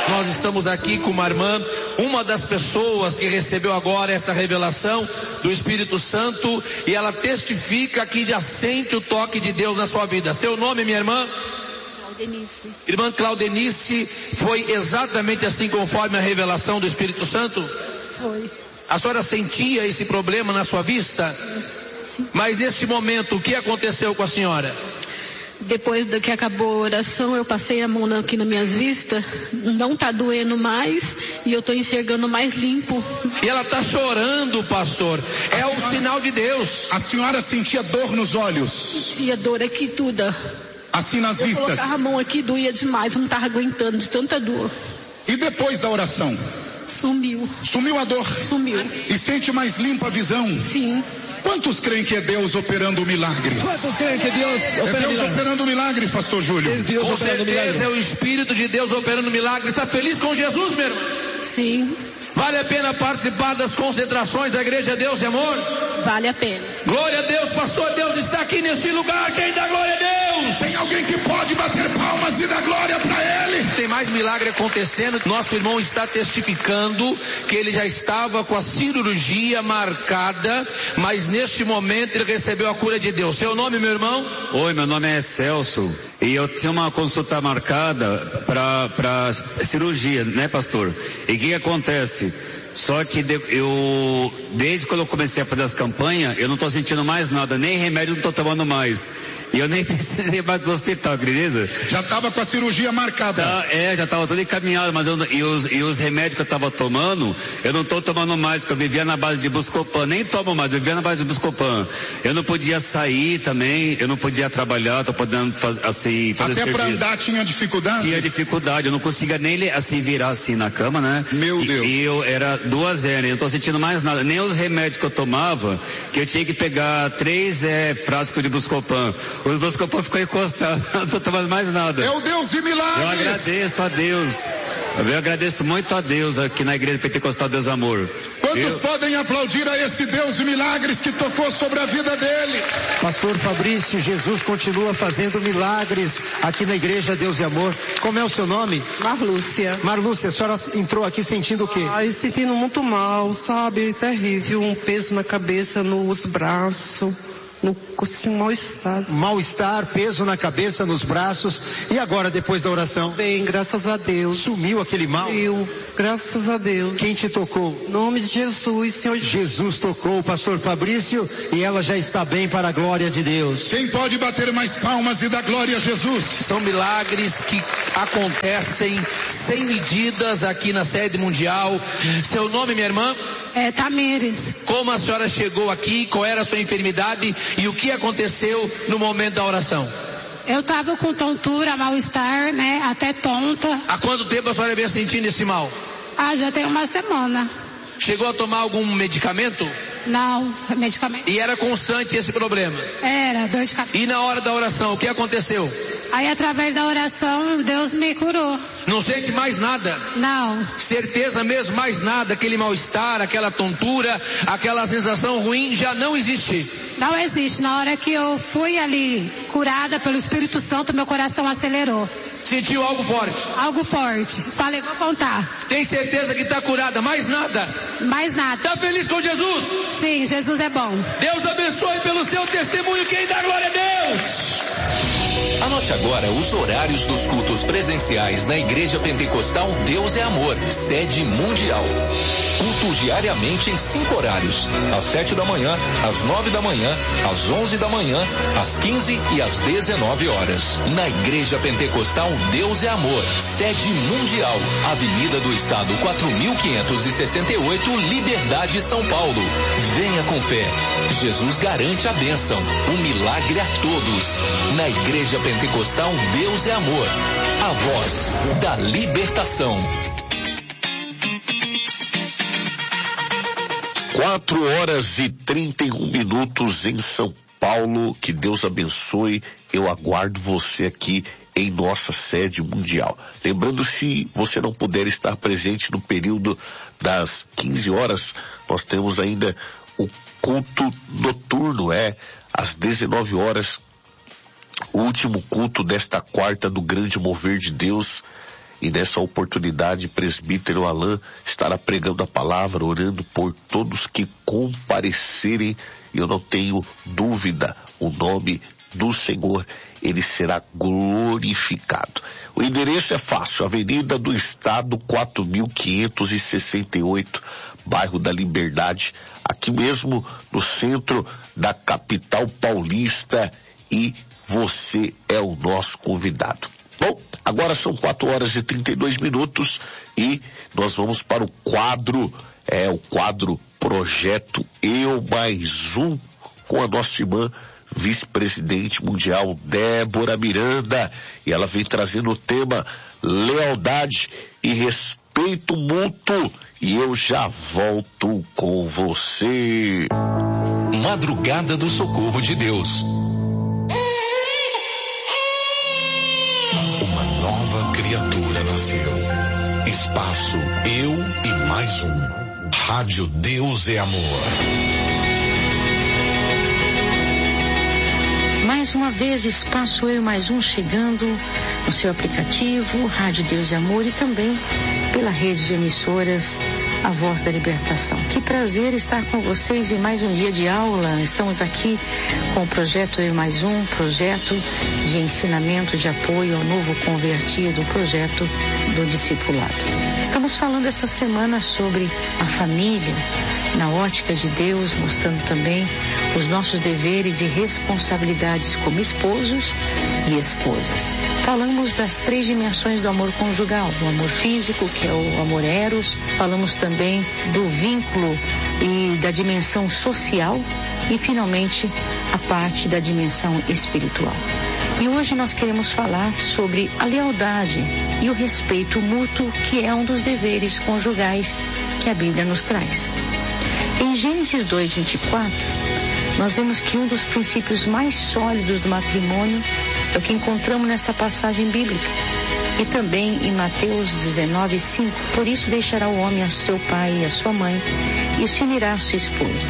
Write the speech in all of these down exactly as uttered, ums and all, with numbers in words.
Nós estamos aqui com uma irmã, uma das pessoas que recebeu agora esta revelação do Espírito Santo, e ela testifica que já sente o toque de Deus na sua vida. Seu nome, minha irmã? Claudenice. Irmã Claudenice, foi exatamente assim conforme a revelação do Espírito Santo? Foi. A senhora sentia esse problema na sua vista? Sim. Mas neste momento, o que aconteceu com a senhora? Depois da que acabou a oração, eu passei a mão aqui nas minhas vistas, não está doendo mais e eu estou enxergando mais limpo. E ela está chorando, pastor. É o sinal de Deus. A senhora sentia dor nos olhos? Sentia dor aqui tudo. Assim nas eu vistas? Eu colocava a mão aqui, doía demais, não estava aguentando de tanta dor. E depois da oração? Sumiu. Sumiu a dor? Sumiu. E sente mais limpa a visão? Sim. Quantos creem que é Deus operando milagres? Quantos creem que é Deus operando É Deus milagres? operando milagres, pastor Júlio? É Deus com operando certeza milagres. é o Espírito de Deus operando milagres. Está feliz com Jesus, meu irmão? Sim. Vale a pena participar das concentrações da Igreja Deus e Amor? Vale a pena. Glória a Deus, pastor, Deus está aqui nesse lugar. Quem dá glória a Deus? Tem alguém que pode bater palmas e dar glória para Ele? Tem mais milagre acontecendo. Nosso irmão está testificando que ele já estava com a cirurgia marcada, mas neste momento ele recebeu a cura de Deus. Seu nome, meu irmão? Oi, meu nome é Celso e eu tinha uma consulta marcada para para cirurgia, né, pastor? E o que acontece? Só que eu, desde quando eu comecei a fazer as campanhas, eu não estou sentindo mais nada, nem remédio não estou tomando mais. E eu nem precisei mais do hospital, acredita? Já estava com a cirurgia marcada. Tá, é, já estava tudo encaminhado, mas eu, e, os, e os remédios que eu estava tomando, eu não estou tomando mais, porque eu vivia na base de Buscopan, nem tomo mais, eu vivia na base de Buscopan. Eu não podia sair também, eu não podia trabalhar, estou podendo fazer assim, fazer Até para andar tinha dificuldade? Tinha dificuldade, eu não conseguia nem assim virar assim na cama, né? Meu e, Deus. E eu era duas zero, eu não tô sentindo mais nada, nem os remédios que eu tomava, que eu tinha que pegar três é, frascos de Buscopan. O Buscopan ficou encostado, não tô tomando mais nada. É o Deus de milagres. Eu agradeço a Deus. Eu agradeço muito a Deus aqui na Igreja Pentecostal Deus Amor. Quantos eu... podem aplaudir a esse Deus de milagres que tocou sobre a vida dele? Pastor Fabrício, Jesus continua fazendo milagres aqui na Igreja Deus e Amor. Como é o seu nome? Marlúcia. Marlúcia, a senhora entrou aqui sentindo o quê? Ai, sentindo muito mal, sabe? Terrível, um peso na cabeça, nos braços, no assim, mal-estar. Mal-estar, peso na cabeça, nos braços. E agora, depois da oração? Bem, graças a Deus. Sumiu aquele mal? Sumiu, graças a Deus. Quem te tocou? Em nome de Jesus, Senhor Jesus. Jesus tocou o pastor Fabrício e ela já está bem para a glória de Deus. Quem pode bater mais palmas e dar glória a Jesus? São milagres que acontecem sem medidas aqui na sede mundial. Seu nome, minha irmã? É Tamires. Como a senhora chegou aqui? Qual era a sua enfermidade? E o que aconteceu no momento da oração? Eu estava com tontura, mal-estar, né? Até tonta. Há quanto tempo a senhora vem sentindo esse mal? Ah, já tem uma semana. Chegou a tomar algum medicamento? Não, medicamento. E era constante esse problema? Era, dor de cabeça. E na hora da oração, o que aconteceu? Aí através da oração, Deus me curou. Não sente mais nada? Não. Certeza mesmo, mais nada, aquele mal-estar, aquela tontura, aquela sensação ruim já não existe? Não existe. Na hora que eu fui ali curada pelo Espírito Santo, meu coração acelerou. Sentiu algo forte? Algo forte. Falei, vou contar. Tem certeza que está curada? Mais nada? Mais nada. Está feliz com Jesus? Sim, Jesus é bom. Deus abençoe pelo seu testemunho. Quem dá glória a Deus? Anote agora os horários dos cultos presenciais na Igreja Pentecostal Deus é Amor, sede mundial. Cultos diariamente em cinco horários: às sete da manhã, às nove da manhã, às onze da manhã, às quinze e às dezenove horas. Na Igreja Pentecostal Deus é Amor, sede mundial, Avenida do Estado quatro mil quinhentos e sessenta e oito, Liberdade, São Paulo. Venha com fé. Jesus garante a bênção, o milagre a todos. Na Igreja Pentecostal Deus é Amor, a voz da libertação. Quatro horas e trinta e um minutos em São Paulo. Que Deus abençoe. Eu aguardo você aqui em nossa sede mundial. Lembrando, se você não puder estar presente no período das quinze horas, nós temos ainda o culto noturno, é às dezenove horas, o último culto desta quarta do grande mover de Deus. E nessa oportunidade, presbítero Alain estará pregando a palavra, orando por todos que comparecerem. Eu não tenho dúvida, o nome do Senhor, ele será glorificado. O endereço é fácil, Avenida do Estado, quatro mil quinhentos e sessenta e oito, bairro da Liberdade, aqui mesmo no centro da capital paulista, e você é o nosso convidado. Bom, agora são quatro horas e trinta e dois minutos e nós vamos para o quadro, é o quadro Projeto Eu Mais Um, com a nossa irmã vice-presidente mundial Débora Miranda, e ela vem trazendo o tema lealdade e respeito mútuo, e eu já volto com você. Madrugada do Socorro de Deus. Uma nova criatura nasceu. Espaço Eu e Mais Um. Rádio Deus é Amor. Mais uma vez, Espaço Eu e Mais Um chegando no seu aplicativo, Rádio Deus e Amor, e também pela rede de emissoras A Voz da Libertação. Que prazer estar com vocês em mais um dia de aula. Estamos aqui com o projeto Eu e Mais Um, projeto de ensinamento, de apoio ao novo convertido, projeto do discipulado. Estamos falando essa semana sobre a família, na ótica de Deus, mostrando também os nossos deveres e responsabilidades como esposos e esposas. Falamos das três dimensões do amor conjugal, do amor físico, que é o amor eros, falamos também do vínculo e da dimensão social e, finalmente, a parte da dimensão espiritual. E hoje nós queremos falar sobre a lealdade e o respeito mútuo, que é um dos deveres conjugais que a Bíblia nos traz. Em Gênesis dois, vinte e quatro, nós vemos que um dos princípios mais sólidos do matrimônio é o que encontramos nessa passagem bíblica. E também em Mateus dezenove, cinco, por isso deixará o homem a seu pai e a sua mãe e se unirá à sua esposa.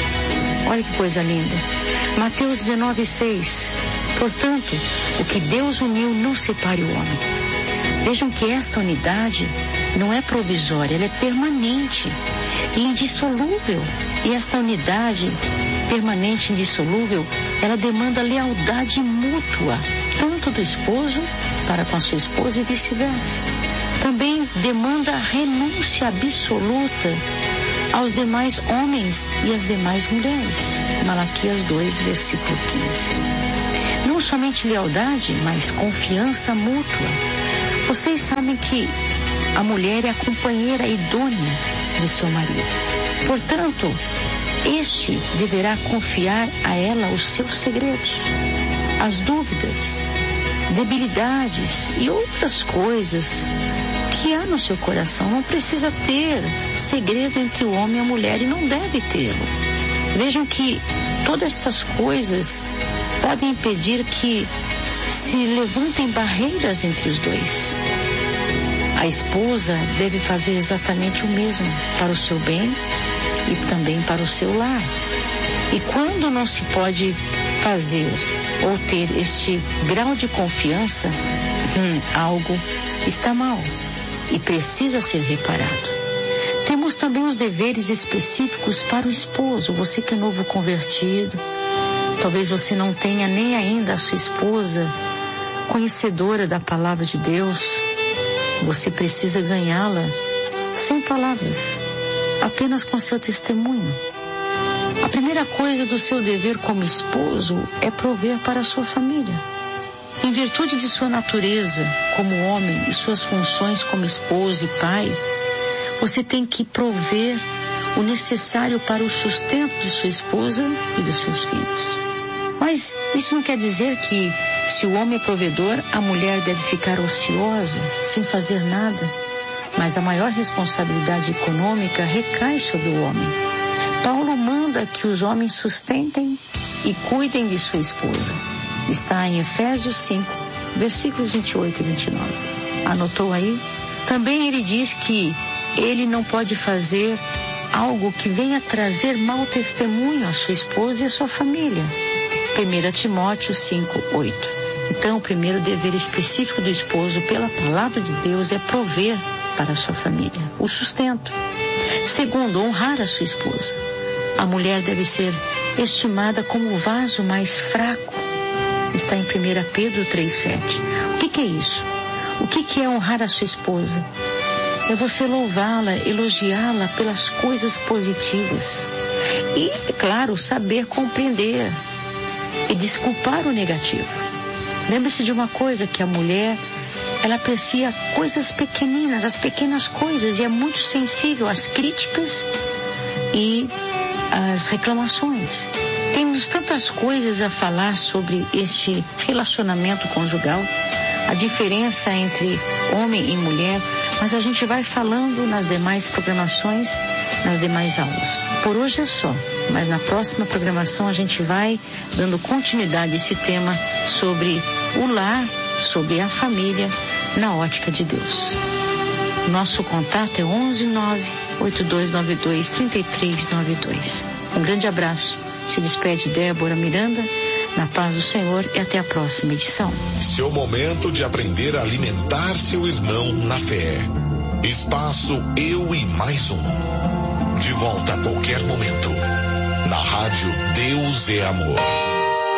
Olha que coisa linda. Mateus dezenove, seis, portanto, o que Deus uniu não separe o homem. Vejam que esta unidade não é provisória, ela é permanente e indissolúvel. E esta unidade permanente e indissolúvel, ela demanda lealdade mútua, tanto do esposo para com a sua esposa e vice-versa. Também demanda renúncia absoluta aos demais homens e às demais mulheres. Malaquias dois, versículo quinze. Não somente lealdade, mas confiança mútua. Vocês sabem que a mulher é a companheira idônea de seu marido. Portanto, este deverá confiar a ela os seus segredos, as dúvidas, debilidades e outras coisas que há no seu coração. Não precisa ter segredo entre o homem e a mulher, e não deve tê-lo. Vejam que todas essas coisas podem impedir que se levantem barreiras entre os dois. A esposa deve fazer exatamente o mesmo para o seu bem e também para o seu lar. E quando não se pode fazer ou ter este grau de confiança, hum, algo está mal e precisa ser reparado. Temos também os deveres específicos para o esposo. Você que é novo convertido, talvez você não tenha nem ainda a sua esposa conhecedora da palavra de Deus. Você precisa ganhá-la sem palavras, apenas com seu testemunho. A primeira coisa do seu dever como esposo é prover para a sua família. Em virtude de sua natureza como homem e suas funções como esposo e pai, você tem que prover o necessário para o sustento de sua esposa e dos seus filhos. Mas isso não quer dizer que, se o homem é provedor, a mulher deve ficar ociosa, sem fazer nada. Mas a maior responsabilidade econômica recai sobre o homem. Paulo manda que os homens sustentem e cuidem de sua esposa. Está em Efésios cinco, versículos vinte e oito e vinte e nove. Anotou aí? Também ele diz que ele não pode fazer algo que venha trazer mau testemunho à sua esposa e à sua família. primeira Timóteo cinco, oito. Então, o primeiro dever específico do esposo, pela palavra de Deus, é prover para a sua família o sustento. Segundo, honrar a sua esposa. A mulher deve ser estimada como o vaso mais fraco. Está em primeira Pedro três, sete. O que, que é isso? O que, que é honrar a sua esposa? É você louvá-la, elogiá-la pelas coisas positivas. E, é claro, saber compreender e desculpar o negativo. Lembre-se de uma coisa, que a mulher, ela aprecia coisas pequeninas, as pequenas coisas, e é muito sensível às críticas e às reclamações. Temos tantas coisas a falar sobre este relacionamento conjugal, a diferença entre homem e mulher, mas a gente vai falando nas demais programações, nas demais aulas. Por hoje é só, mas na próxima programação a gente vai dando continuidade a esse tema sobre o lar, sobre a família, na ótica de Deus. Nosso contato é onze nove oito dois nove dois três três nove dois. Um grande abraço. Se despede Débora Miranda, na paz do Senhor, e até a próxima edição. Seu momento de aprender a alimentar seu irmão na fé. Espaço Eu e Mais Um. De volta a qualquer momento. Na rádio Deus é Amor.